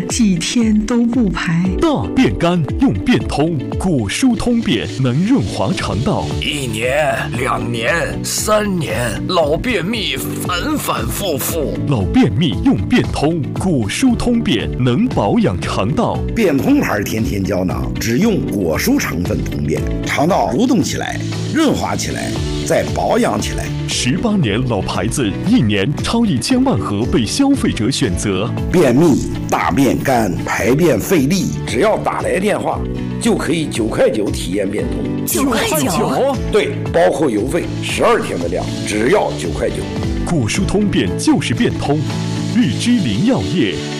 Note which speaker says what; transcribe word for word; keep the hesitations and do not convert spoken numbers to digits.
Speaker 1: 几天都不排。
Speaker 2: 大便干用便通，果蔬通便能润滑肠道。
Speaker 3: 一年、两年、三年，老便秘反反复复。
Speaker 2: 老便秘用便通，果蔬通便能保养肠道。
Speaker 4: 便通牌天天胶囊只用果蔬成分通便，肠道蠕动起来，润滑起来，再保养起来。
Speaker 2: 十八年老牌子，一年超一千万盒被消费者选择。
Speaker 4: 便秘、大便干、排便费力，只要打来电话，就可以九块九体验便通。
Speaker 5: 九块九？
Speaker 4: 对，包括邮费，十二天的量，只要九块九。
Speaker 2: 果蔬通便就是便通，日之林药业。